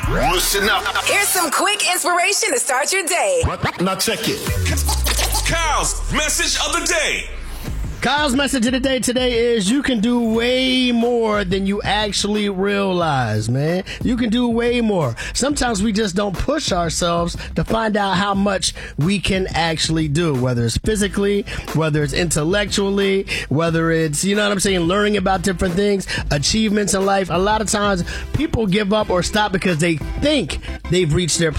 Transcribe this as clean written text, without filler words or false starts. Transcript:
Listen up. Here's some quick inspiration to start your day. Now check it. Kyle's message of the day. Kyle's message of the day today is you can do way more than you actually realize, man. You can do way more. Sometimes we just don't push ourselves to find out how much we can actually do, whether it's physically, whether it's intellectually, whether it's, you know what I'm saying, learning about different things, achievements in life. A lot of times people give up or stop because they think they've reached their